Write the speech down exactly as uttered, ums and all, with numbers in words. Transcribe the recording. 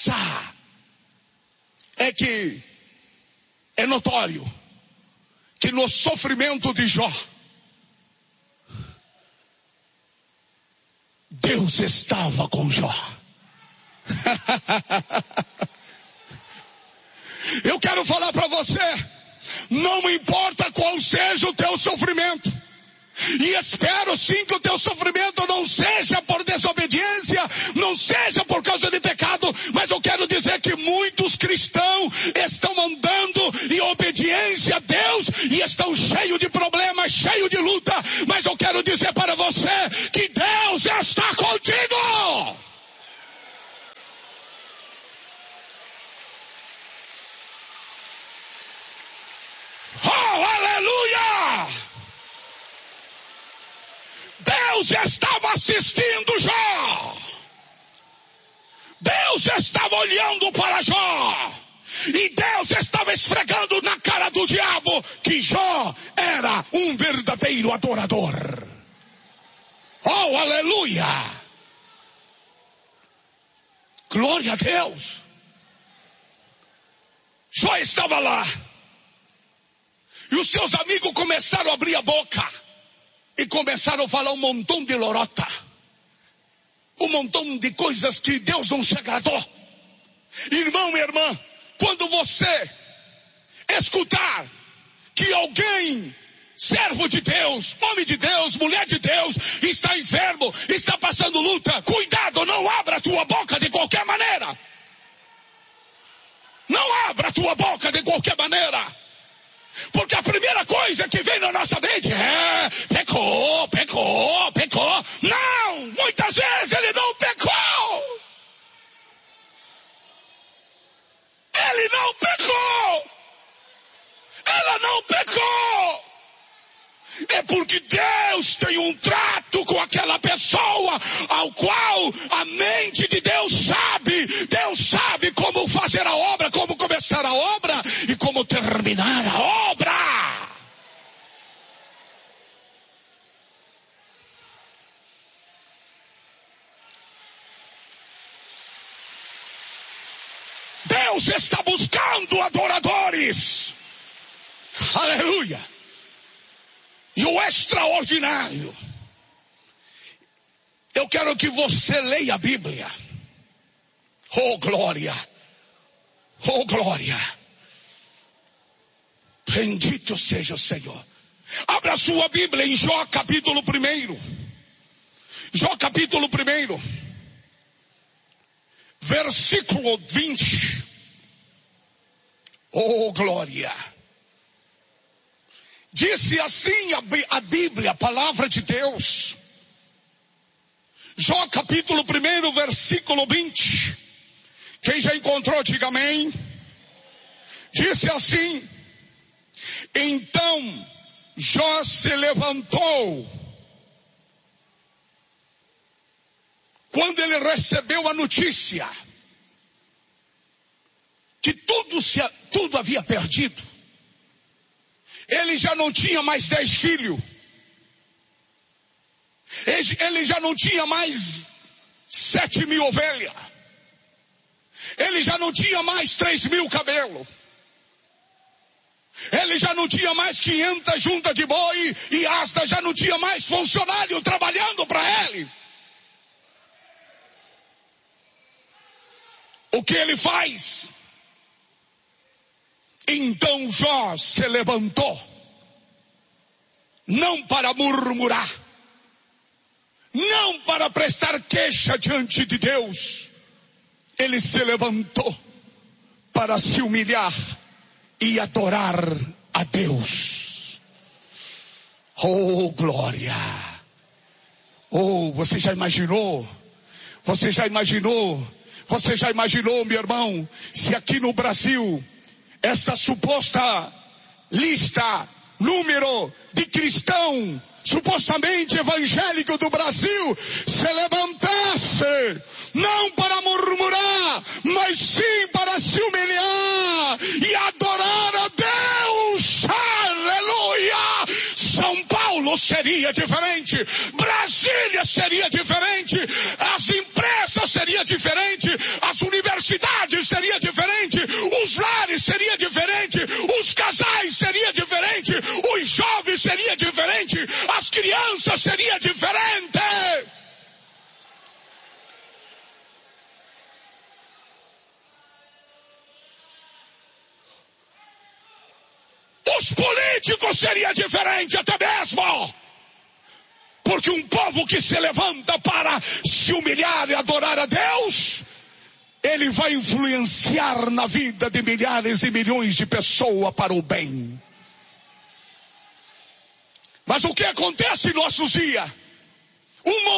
pensar é que é notório que no sofrimento de Jó, Deus estava com Jó. Eu quero falar para você, não importa qual seja o teu sofrimento, e espero sim que o teu sofrimento não seja por desobediência, não seja por causa de pecado, mas eu quero dizer que muitos cristãos estão andando em obediência a Deus e estão cheios de problemas, cheios de luta, mas eu quero dizer para você que Deus está contigo. Oh, aleluia! Deus estava assistindo Jó. Deus estava olhando para Jó. E Deus estava esfregando na cara do diabo que Jó era um verdadeiro adorador. Oh, aleluia! Glória a Deus. Jó estava lá. E os seus amigos começaram a abrir a boca. E começaram a falar um montão de lorota. Um montão de coisas que Deus não se agradou. Irmão e irmã, quando você escutar que alguém, servo de Deus, homem de Deus, mulher de Deus, está enfermo, está passando luta, cuidado, não abra a tua boca de qualquer maneira. Não abra a tua boca de qualquer maneira. Porque a primeira coisa que vem na nossa mente é, pecou, pecou, pecou. Não, muitas vezes ele não pecou. Ele não pecou. Ela não pecou. É porque Deus tem um trato com aquela pessoa, ao qual a mente de Deus sabe. Deus sabe como fazer a obra, como começar a obra e como terminar a obra. Deus está buscando adoradores. Aleluia. E o extraordinário. Eu quero que você leia a Bíblia. Oh, glória. Oh, glória. Bendito seja o Senhor. Abra sua Bíblia em Jó capítulo primeiro. Jó capítulo primeiro. Versículo vinte. Oh, glória. Disse assim a Bíblia, a palavra de Deus. Jó capítulo primeiro, versículo vinte. Quem já encontrou, diga amém. Disse assim: então Jó se levantou. Quando ele recebeu a notícia que tudo, se, tudo havia perdido. Ele já não tinha mais dez filhos. Ele já não tinha mais sete mil ovelhas. Ele já não tinha mais três mil camelos. Ele já não tinha mais quinhentas juntas de boi e asta, já não tinha mais funcionário trabalhando para ele. O que ele faz? Então Jó se levantou, não para murmurar, não para prestar queixa diante de Deus. Ele se levantou para se humilhar e adorar a Deus. Oh, glória! Oh, você já imaginou? Você já imaginou? Você já imaginou, meu irmão, se aqui no Brasil esta suposta lista, número de cristão, supostamente evangélico do Brasil, se levantasse, não para murmurar, mas sim para se humilhar e adorar a Deus. Aleluia! São Paulo seria diferente, Brasília seria diferente, as empresas seriam diferentes, as universidades seria diferente, os lares seria diferente, os casais seria diferente, os jovens seria diferente, as crianças seria diferente. Os políticos seria diferente até mesmo. Porque um povo que se levanta para se humilhar e adorar a Deus, ele vai influenciar na vida de milhares e milhões de pessoas para o bem. Mas o que acontece em nossos dias? Um